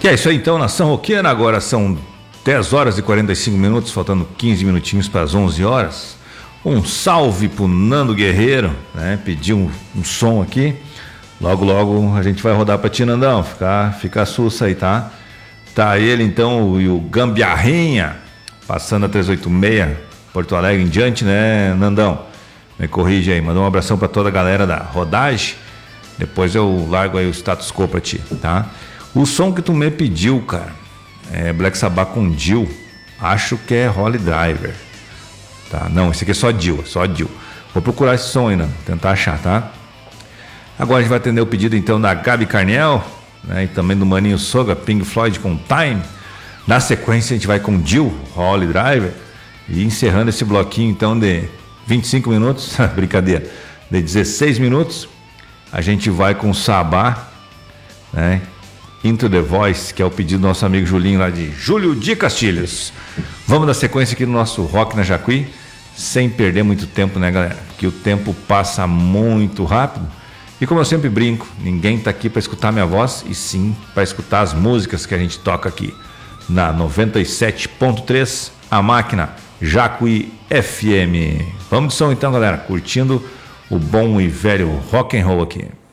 E é isso aí então, nação roqueira. Agora são 10 horas e 45 minutos, faltando 15 minutinhos para as 11 horas. Um salve pro Nando Guerreiro, né? Pediu um som aqui. Logo, logo a gente vai rodar pra ti, Nandão. Fica sussa aí, tá? Tá ele então e o Gambiarrinha, passando a 386, Porto Alegre em diante, né, Nandão? Me corrige aí, mandou um abração pra toda a galera da rodagem. Depois eu largo aí o status quo pra ti, tá? O som que tu me pediu, cara, é Black Sabbath com Dio. Acho que é Holy Driver. Tá? Não, esse aqui é só Dio, Vou procurar esse som aí, né? Tentar achar, tá? Agora a gente vai atender o pedido então da Gabi Carniel, né? E também do Maninho Soga, Pink Floyd com Time. Na sequência a gente vai com Dio, Holy Driver. E encerrando esse bloquinho então de 25 minutos, brincadeira, de 16 minutos, a gente vai com Sabá, né? Into the Voice, que é o pedido do nosso amigo Julinho lá de Júlio de Castilhos. Vamos dar sequência aqui no nosso Rock na Jacuí, sem perder muito tempo, né, galera? Porque o tempo passa muito rápido. E como eu sempre brinco, ninguém tá aqui para escutar minha voz, e sim para escutar as músicas que a gente toca aqui na 97.3, a máquina Jacuí FM. Vamos de som então, galera, curtindo o bom e velho rock and roll aqui.